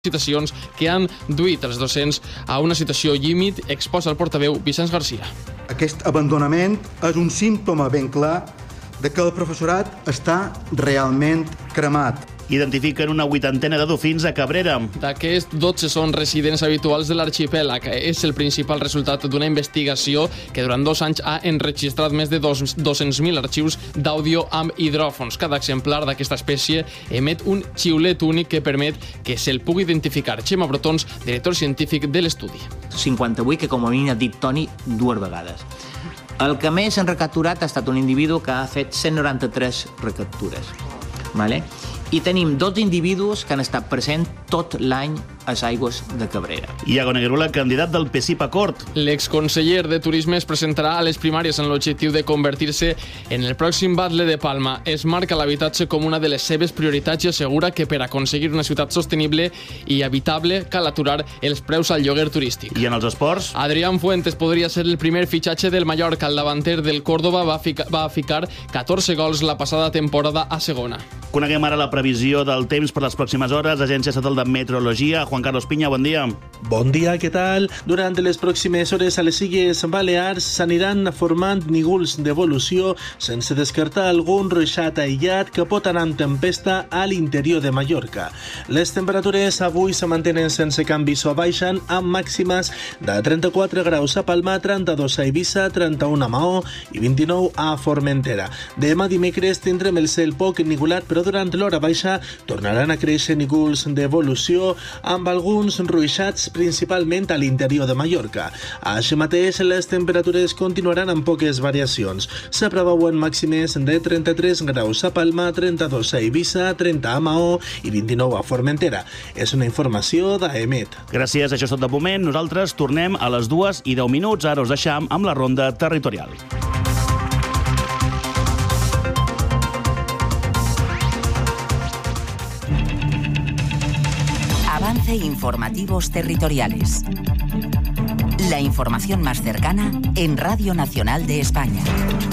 situacions que han duit els docents a una situació límit, exposa el portaveu Vicenç Garcia. Aquest abandonament és un símptoma ben clar de que el professorat està realment cremat. Identifiquen una 80ena de dofins a Cabrera. D'aquests, 12 són residents habituals de l'arxipèlag. És el principal resultat d'una investigació que durant 2 anys ha enregistrat més de 200.000 arxius d'àudio amb hidròfons. Cada exemplar d'aquesta espècie emet un xiulet únic que permet que se'l pugui identificar. Xema Brotons, director científic de l'estudi. 58, que com a mínim ha dit Toni 2 vegades. El que més han recapturat ha estat un individu que ha fet 193 recaptures. Vale? I tenim 12 individus que han estat presents tot l'any a les aigües de Cabrera. Iago Negrula, candidat del PSIP a Cort. L'exconseller de Turisme es presentarà a les primàries amb l'objectiu de convertir-se en el pròxim Batlle de Palma. Es marca l'habitatge com una de les seves prioritats i assegura que per aconseguir una ciutat sostenible i habitable cal aturar els preus al lloguer turístic. I en els esports? Adrián Fuentes podria ser el primer fitxatge del Mallorca. El davanter del Córdoba va ficar 14 gols la passada temporada a segona. Coneguem ara la previsió del temps per les pròximes hores. Agència Estatal de Meteorologia. Juan Carlos Piña, bon dia. Bon dia, què tal? Durant les pròximes hores a les Illes Balears s'aniran formant nígols d'evolució sense descartar algun ruixat aïllat que pot anar en tempesta a l'interior de Mallorca. Les temperatures avui se mantenen sense canvis o baixen amb màximes de 34 graus a Palma, 32 a Eivissa, 31 a Maó i 29 a Formentera. Demà dimecres tindrem el cel poc nigolat, però durant l'hora baixa tornaran a créixer nígols d'evolució amb alguns ruixats principalment a l'interior de Mallorca. Així mateix, les temperatures continuaran amb poques variacions. Se preveuen màximes de 33 graus a Palma, 32 a Eivissa, 30 a Maó i 29 a Formentera. És una informació d'AEMET. Gràcies, això és tot de moment. Nosaltres tornem a les 2:10. Ara us deixam amb la ronda territorial. Avance Informativos Territoriales. La información más cercana en Radio Nacional de España.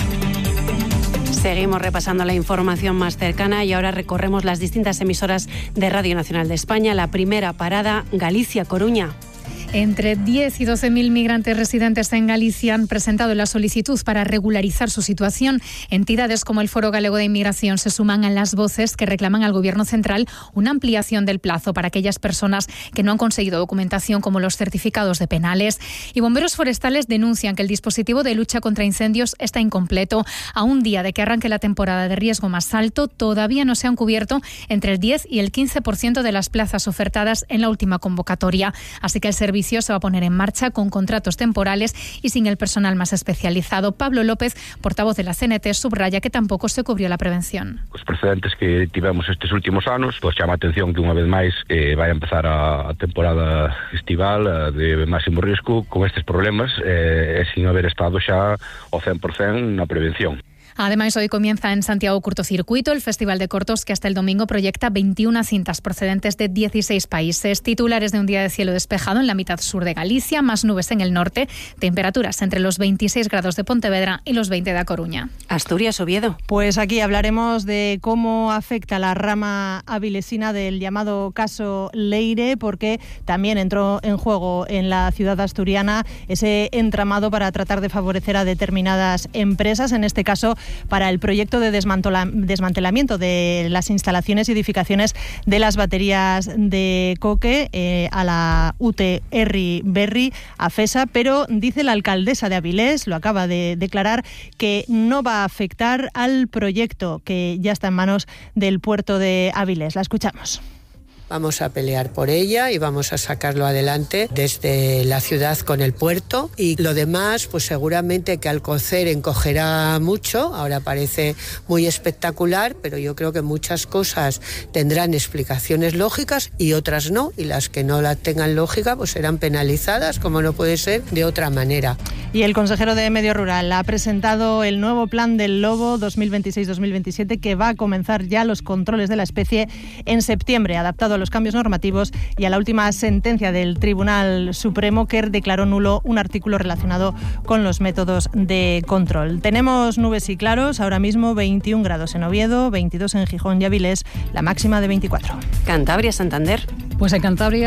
Seguimos repasando la información más cercana y ahora recorremos las distintas emisoras de Radio Nacional de España. La primera parada, Galicia-Coruña. Entre 10 y 12.000 migrantes residentes en Galicia han presentado la solicitud para regularizar su situación. Entidades como el Foro Galego de Inmigración se suman a las voces que reclaman al Gobierno central una ampliación del plazo para aquellas personas que no han conseguido documentación, como los certificados de penales. Y bomberos forestales denuncian que el dispositivo de lucha contra incendios está incompleto. A un día de que arranque la temporada de riesgo más alto, todavía no se han cubierto entre el 10 y el 15% de las plazas ofertadas en la última convocatoria. Así que el servicio se va a poner en marcha con contratos temporales y sin el personal más especializado. Pablo López, portavoz de la CNT, subraya que tampoco se cubrió la prevención. Os precedentes que tivemos estes últimos anos, pues chama a atención que unha vez máis vai a empezar a temporada estival de máximo risco con estes problemas sin haber estado xa ao 100% na prevención. Además, hoy comienza en Santiago Cortocircuito, el Festival de Cortos, que hasta el domingo proyecta 21 cintas procedentes de 16 países. Titulares de un día de cielo despejado en la mitad sur de Galicia, más nubes en el norte, temperaturas entre los 26 grados de Pontevedra y los 20 de A Coruña. Asturias, Oviedo. Pues aquí hablaremos de cómo afecta la rama avilesina del llamado caso Leire, porque también entró en juego en la ciudad asturiana ese entramado para tratar de favorecer a determinadas empresas, en este caso para el proyecto de desmantelamiento de las instalaciones y edificaciones de las baterías de coque a la UTE Herri Berri, a FESA, pero dice la alcaldesa de Avilés, lo acaba de declarar, que no va a afectar al proyecto que ya está en manos del puerto de Avilés. La escuchamos. Vamos a pelear por ella y vamos a sacarlo adelante desde la ciudad con el puerto, y lo demás pues seguramente que al cocer encogerá mucho. Ahora parece muy espectacular, pero yo creo que muchas cosas tendrán explicaciones lógicas y otras no, y las que no la tengan lógica pues serán penalizadas, como no puede ser de otra manera. Y el consejero de Medio Rural ha presentado el nuevo plan del lobo 2026-2027, que va a comenzar ya los controles de la especie en septiembre, adaptado a los cambios normativos y a la última sentencia del Tribunal Supremo, que declaró nulo un artículo relacionado con los métodos de control. Tenemos nubes y claros, ahora mismo 21 grados en Oviedo, 22 en Gijón y Avilés, la máxima de 24. Cantabria, Santander. Pues en Cantabria